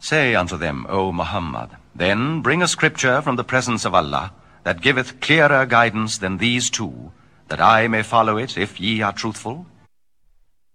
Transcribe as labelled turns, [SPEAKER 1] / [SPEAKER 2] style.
[SPEAKER 1] Say unto them, O Muhammad, then bring a scripture from the presence of Allah, that giveth clearer guidance than these two, that I may follow it, if ye are truthful.